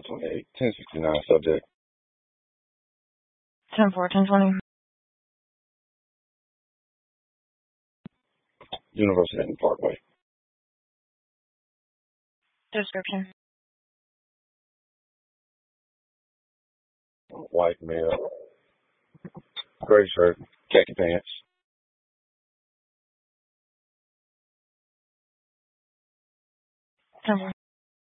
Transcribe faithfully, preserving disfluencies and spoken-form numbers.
twenty-eight, ten sixty-nine subject. ten four, ten twenty. University Parkway. Description. White male. Gray shirt. Khaki pants. ten